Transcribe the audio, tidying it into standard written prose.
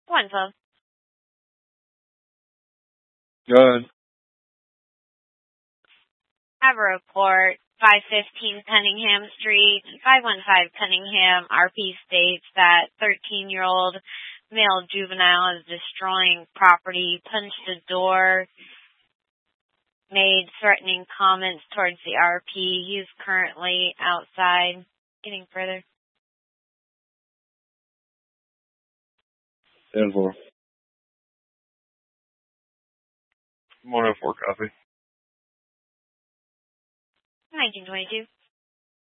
112. Go ahead. Have a report. 515 Cunningham Street, 515 Cunningham. RP states that 13-year-old male juvenile is destroying property, punched a door, made threatening comments towards the RP. He's currently outside. Getting further. 10-4. 104 copy. 1922.